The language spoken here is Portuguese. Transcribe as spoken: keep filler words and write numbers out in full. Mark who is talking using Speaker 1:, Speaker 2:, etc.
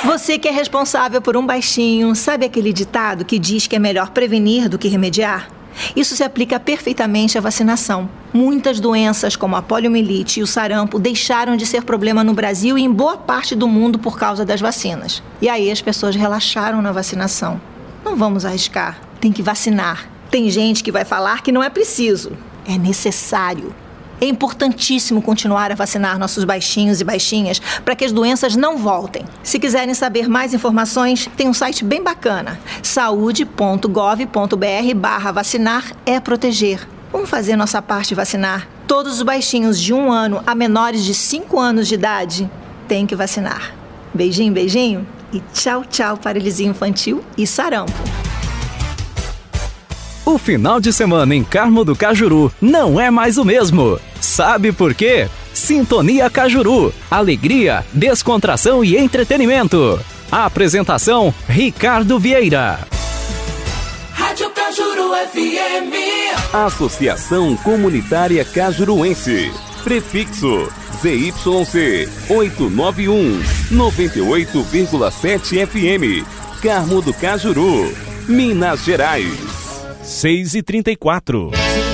Speaker 1: Você que é responsável por um baixinho, sabe aquele ditado que diz que é melhor prevenir do que remediar? Isso se aplica perfeitamente à vacinação. Muitas doenças, como a poliomielite e o sarampo, deixaram de ser problema no Brasil e em boa parte do mundo por causa das vacinas. E aí as pessoas relaxaram na vacinação. Não vamos arriscar, tem que vacinar. Tem gente que vai falar que não é preciso, é necessário. É importantíssimo continuar a vacinar nossos baixinhos e baixinhas para que as doenças não voltem. Se quiserem saber mais informações, tem um site bem bacana, saúde ponto gov ponto br barra vacinar é proteger. Vamos fazer nossa parte e vacinar. Todos os baixinhos de um ano a menores de cinco anos de idade têm que vacinar. Beijinho, beijinho e tchau, tchau, paralisia infantil e sarampo.
Speaker 2: O final de semana em Carmo do Cajuru não é mais o mesmo. Sabe por quê? Sintonia Cajuru. Alegria, descontração e entretenimento. A apresentação, Ricardo Vieira.
Speaker 3: Rádio Cajuru F M.
Speaker 4: Associação Comunitária Cajuruense. Prefixo Z Y C oitocentos e noventa e um, noventa e oito vírgula sete F M. Carmo do Cajuru, Minas Gerais.
Speaker 2: seis e trinta e quatro.